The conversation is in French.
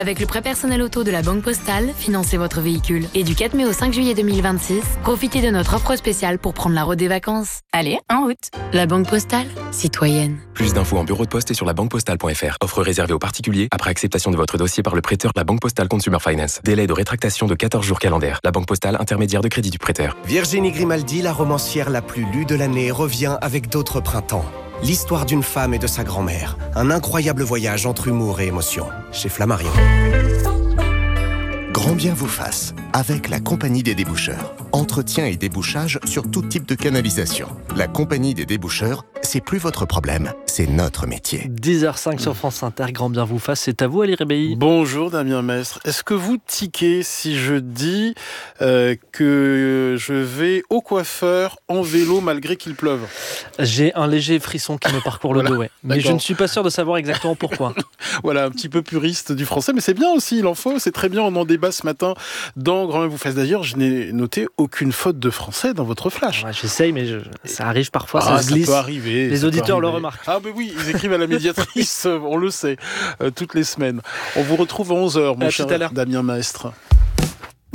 Avec le prêt personnel auto de la Banque Postale, financez votre véhicule. Et du 4 mai au 5 juillet 2026, profitez de notre offre spéciale pour prendre la route des vacances. Allez, en route. La Banque Postale, citoyenne. Plus d'infos en bureau de poste et sur labanquepostale.fr. Offre réservée aux particuliers après acceptation de votre dossier par le prêteur. La Banque Postale Consumer Finance. Délai de rétractation de 14 jours calendaires. La Banque Postale, intermédiaire de crédit du prêteur. Virginie Grimaldi, la romancière la plus lue de l'année, revient avec d'autres printemps. L'histoire d'une femme et de sa grand-mère. Un incroyable voyage entre humour et émotion. Chez Flammarion. Grand bien vous fasse, avec la Compagnie des Déboucheurs. Entretien et débouchage sur tout type de canalisation. La Compagnie des Déboucheurs, c'est plus votre problème, c'est notre métier. 10h05 sur France Inter, Grand bien vous fasse. C'est à vous, Ali Rebéi. Bonjour Damien Mestre. Est-ce que vous tiquez si je dis que je vais au coiffeur en vélo malgré qu'il pleuve? J'ai un léger frisson qui me parcourt le dos, ouais. Mais D'accord. je ne suis pas sûr de savoir exactement pourquoi. Voilà, un petit peu puriste du français, mais c'est bien aussi, il en faut, c'est très bien, on en débat ce matin dans Grand bien vous fasse. D'ailleurs, je n'ai noté aucune faute de français dans votre flash. Ouais, j'essaye, mais ça arrive parfois, ça se glisse. Ça peut arriver. Les auditeurs le remarquent. Ah ben oui, ils écrivent à la médiatrice, on le sait, toutes les semaines. On vous retrouve à 11h, mon cher Damien Mestre.